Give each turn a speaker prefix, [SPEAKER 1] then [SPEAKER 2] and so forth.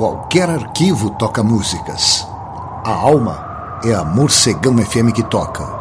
[SPEAKER 1] Qualquer arquivo toca músicas. A alma é a Morcegão FM que toca.